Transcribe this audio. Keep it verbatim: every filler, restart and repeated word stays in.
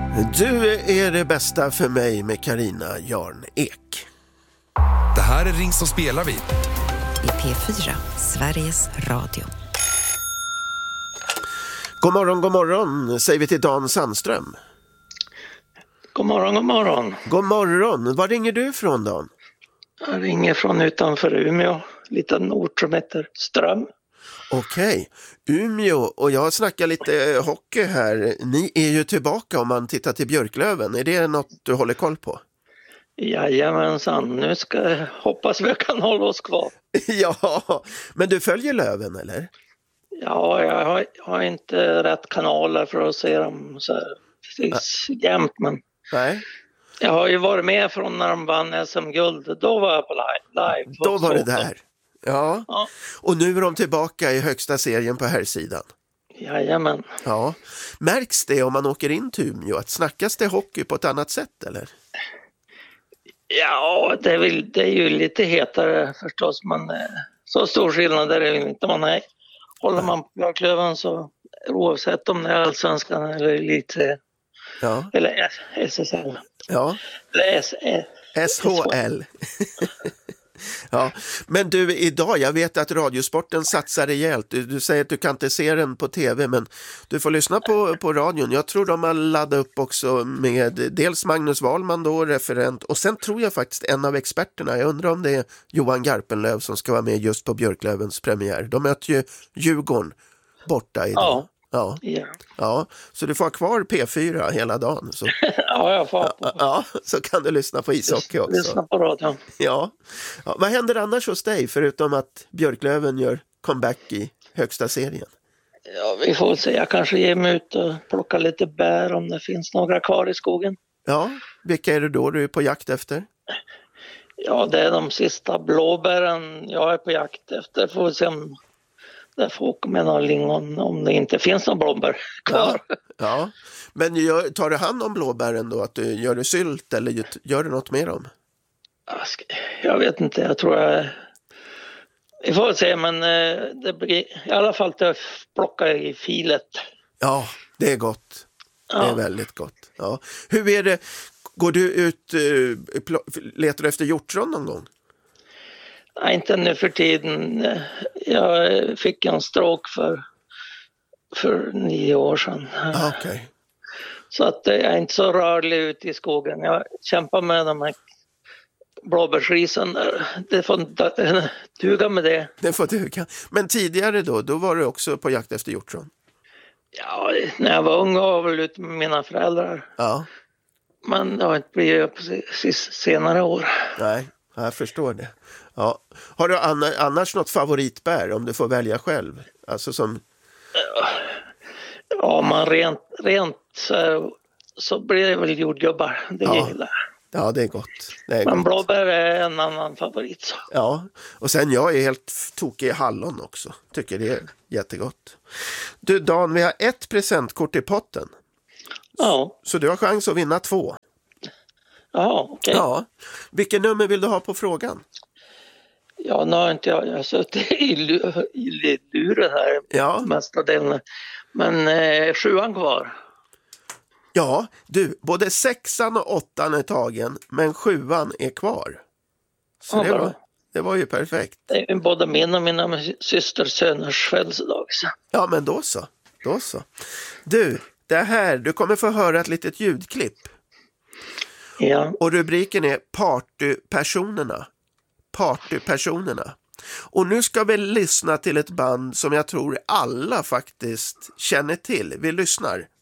Du är det bästa för mig med Carina Jarn-Ek. Det här är Ring som spelar vi. I P fyra, Sveriges Radio. God morgon, god morgon, säger vi till Dan Sandström. God morgon, god morgon. God morgon. Var ringer du från, Dan? Jag ringer från utanför Umeå, en liten ort som heter Ström. Okej, Umeå, och jag snackar lite hockey här. Ni är ju tillbaka om man tittar till Björklöven. Är det något du håller koll på? Jajamensan, nu ska jag hoppas vi kan hålla oss kvar. Ja, men du följer Löven, eller? Ja, jag har, jag har inte rätt kanaler för att se dem så här precis jämt, men Nej. jag har ju varit med från när de vann S M-guld. Då var jag på live. live Då var det där. Ja. Ja. Och nu är de tillbaka i högsta serien på här sidan. Jajamän. Ja. Märks det om man åker in till Umeå att snackas det hockey på ett annat sätt, eller? Ja, det är, väl, det är ju lite hetare förstås, men så stor skillnad är det inte. Man är, håller man på Björklöven så oavsett om det är allsvenskan eller elitserien. Ja. Eller S S L. Ja. Eller S- S H L. Ja, men du, idag, jag vet att Radiosporten satsar rejält. Du, du säger att du kan inte se den på tv, men du får lyssna på, på radion. Jag tror de har laddat upp också med dels Magnus Wahlman då, referent, och sen tror jag faktiskt en av experterna. Jag undrar om det är Johan Garpenlöv som ska vara med just på Björklövens premiär. De möter ju Djurgården borta idag. Ja. Ja. Ja. Ja, så du får ha kvar P fyra hela dagen. Så. Ja, jag får. Ja, ja, så kan du lyssna på ishockey också. Lyssna på radion. Ja. Ja. Vad händer annars hos dig förutom att Björklöven gör comeback i högsta serien? Ja, vi får se. Jag kanske ger mig ut och plockar lite bär om det finns några kvar i skogen. Ja, vilka är det då du är på jakt efter? Ja, det är de sista blåbären jag är på jakt efter. Får vi se om det får åka med några lingon om det inte finns någon blåbär kvar. Ja, ja. Men gör, tar du hand om blåbären då? Att du gör du sylt eller gör du något med dem? Jag vet inte, jag tror jag... Vi får se, men det blir i alla fall att plocka i filet. Ja, det är gott. Ja. Det är väldigt gott. Ja. Hur är det? Går du ut, letar du efter hjortron någon gång? Nej, inte nu för tiden. Jag fick en stråk för, för nio år sedan. Ah, okay. Så att jag är inte så rörlig ute i skogen. Jag kämpar med de här blåbärsrisen. Det får duga med det. Det får duga. Men tidigare då, då var du också på jakt efter hjortron? Ja, när jag var ung var jag väl ute med mina föräldrar. Ja. Men det har inte blivit precis senare år. Nej, jag förstår det. Ja. Har du annars något favoritbär om du får välja själv? Alltså som... Ja, man rent, rent så, så blir det väl jordgubbar. Det ja. gillar Ja, det är gott. Det är Men gott. blåbär är en annan favorit. Så. Ja, och sen jag är helt tokig i hallon också. Tycker det är jättegott. Du Dan, vi har ett presentkort i potten. Ja. Så du har chans att vinna två. Ja, okej. Okay. Ja. Vilken nummer vill du ha på frågan? Ja, nu har inte jag, jag har suttit i, i luren här ja. mesta delen. Men eh, sjuan kvar. Ja, du, både sexan och åttan är tagen, men sjuan är kvar. Så ja, det, var, det var ju perfekt. Det är både min och mina systersöners födelsedag. Ja, men då så. Då så. Du, det här, du kommer få höra ett litet ljudklipp. Ja. Och rubriken är Partypersonerna. Partypersonerna. Och nu ska vi lyssna till ett band som jag tror alla faktiskt känner till. Vi lyssnar.